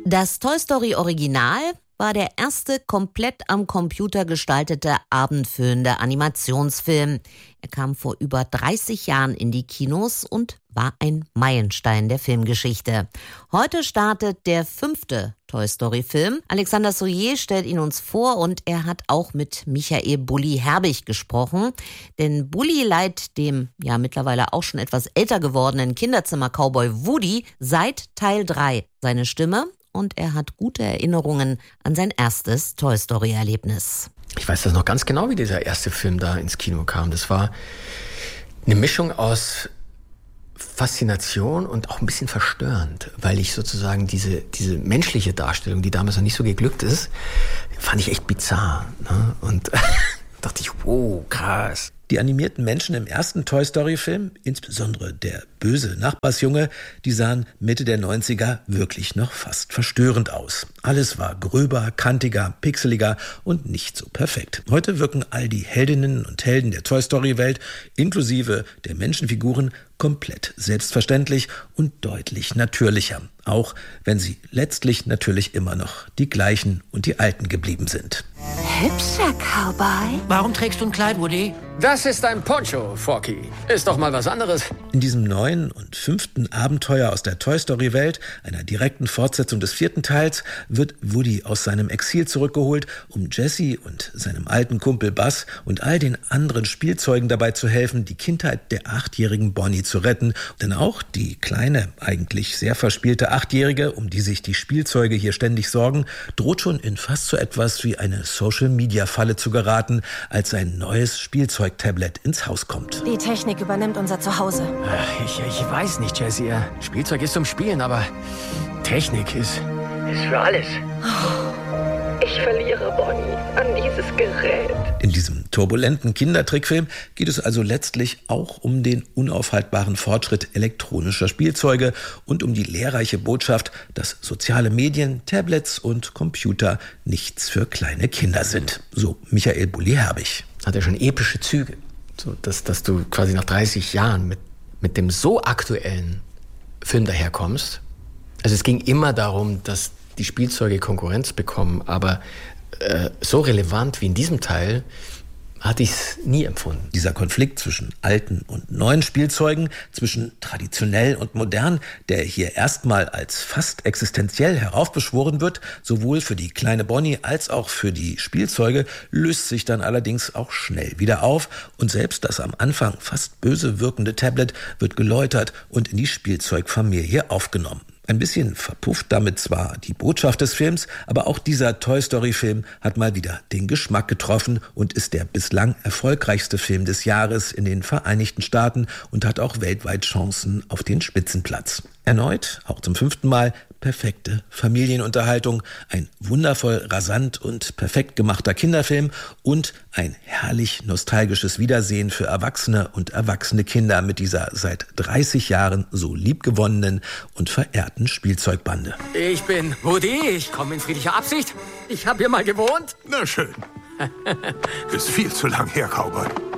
Das Toy Story Original war der erste komplett am Computer gestaltete abendfüllende Animationsfilm. Er kam vor über 30 Jahren in die Kinos und war ein Meilenstein der Filmgeschichte. Heute startet der 5. Toy Story Film. Alexander Soyer stellt ihn uns vor und er hat auch mit Michael Bulli Herbig gesprochen. Denn Bulli leiht dem ja mittlerweile auch schon etwas älter gewordenen Kinderzimmer-Cowboy Woody seit Teil 3 seine Stimme. Und er hat gute Erinnerungen an sein erstes Toy Story-Erlebnis. Ich weiß das noch ganz genau, wie dieser erste Film da ins Kino kam. Das war eine Mischung aus Faszination und auch ein bisschen verstörend, weil ich sozusagen diese menschliche Darstellung, die damals noch nicht so geglückt ist, fand ich echt bizarr. Ne? Und dachte ich, wow, krass. Die animierten Menschen im ersten Toy-Story-Film, insbesondere der böse Nachbarsjunge, die sahen Mitte der 90er wirklich noch fast verstörend aus. Alles war gröber, kantiger, pixeliger und nicht so perfekt. Heute wirken all die Heldinnen und Helden der Toy-Story-Welt, inklusive der Menschenfiguren, komplett selbstverständlich und deutlich natürlicher. Auch wenn sie letztlich natürlich immer noch die gleichen und die alten geblieben sind. Hübscher Cowboy. Warum trägst du ein Kleid, Woody? Das ist ein Poncho, Forky. Ist doch mal was anderes. In diesem neuen und 5. Abenteuer aus der Toy-Story-Welt, einer direkten Fortsetzung des 4. Teils, wird Woody aus seinem Exil zurückgeholt, um Jessie und seinem alten Kumpel Buzz und all den anderen Spielzeugen dabei zu helfen, die Kindheit der 8-jährigen Bonnie zu retten. Denn auch die kleine, eigentlich sehr verspielte 8-Jährige, um die sich die Spielzeuge hier ständig sorgen, droht schon in fast so etwas wie eine Social-Media-Falle zu geraten, als ein neues Spielzeug-Tablet ins Haus kommt. Die Technik übernimmt unser Zuhause. Ich weiß nicht, Jessie. Spielzeug ist zum Spielen, aber Technik ist für alles. Ich verliere Bonnie an dieses Gerät. In diesem turbulenten Kindertrickfilm geht es also letztlich auch um den unaufhaltbaren Fortschritt elektronischer Spielzeuge und um die lehrreiche Botschaft, dass soziale Medien, Tablets und Computer nichts für kleine Kinder sind. So Michael Bulli Herbig. Hat ja schon epische Züge, so dass du quasi nach 30 Jahren mit dem so aktuellen Film daherkommst. Also es ging immer darum, dass die Spielzeuge Konkurrenz bekommen, aber so relevant wie in diesem Teil hatte ich es nie empfunden. Dieser Konflikt zwischen alten und neuen Spielzeugen, zwischen traditionell und modern, der hier erstmal als fast existenziell heraufbeschworen wird, sowohl für die kleine Bonnie als auch für die Spielzeuge, löst sich dann allerdings auch schnell wieder auf und selbst das am Anfang fast böse wirkende Tablet wird geläutert und in die Spielzeugfamilie aufgenommen. Ein bisschen verpufft damit zwar die Botschaft des Films, aber auch dieser Toy-Story-Film hat mal wieder den Geschmack getroffen und ist der bislang erfolgreichste Film des Jahres in den Vereinigten Staaten und hat auch weltweit Chancen auf den Spitzenplatz. Erneut, auch zum 5. Mal, perfekte Familienunterhaltung, ein wundervoll rasant und perfekt gemachter Kinderfilm und ein herrlich nostalgisches Wiedersehen für Erwachsene und erwachsene Kinder mit dieser seit 30 Jahren so liebgewonnenen und verehrten Spielzeugbande. Ich bin Woody, ich komme in friedlicher Absicht. Ich habe hier mal gewohnt. Na schön. Ist viel zu lang her, Cowboy.